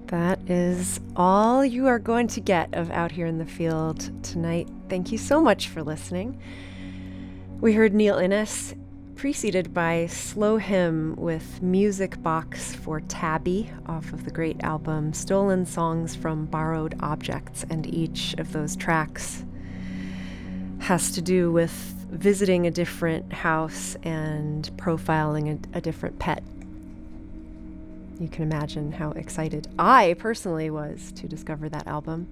That is all you are going to get of Out Here in the Field tonight. Thank you so much for listening. We heard Neil Innes, preceded by Slow Hymn with Music Box for Tabby off of the great album Stolen Songs from Borrowed Objects, and each of those tracks has to do with visiting a different house and profiling a different pet. You can imagine how excited I personally was to discover that album.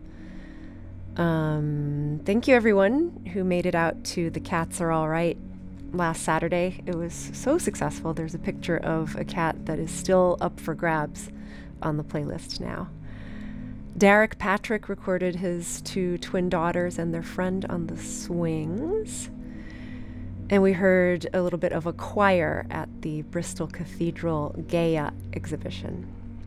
Thank you everyone who made it out to The Cats Are All Right last Saturday. It was so successful. There's a picture of a cat that is still up for grabs on the playlist now. Derek Patrick recorded his 2 twin daughters and their friend on the swings. And we heard a little bit of a choir at the Bristol Cathedral Gaia exhibition.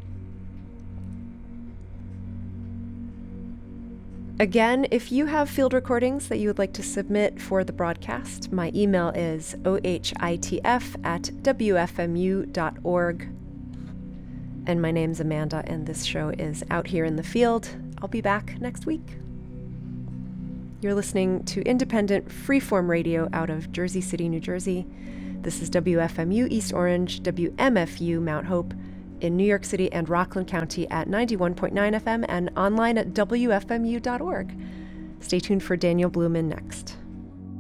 Again, if you have field recordings that you would like to submit for the broadcast, my email is ohitf@wfmu.org. And my name's Amanda, and this show is Out Here in the Field. I'll be back next week. You're listening to independent freeform radio out of Jersey City, New Jersey. This is WFMU East Orange, WMFU Mount Hope in New York City and Rockland County at 91.9 FM and online at WFMU.org. Stay tuned for Daniel Blumen next.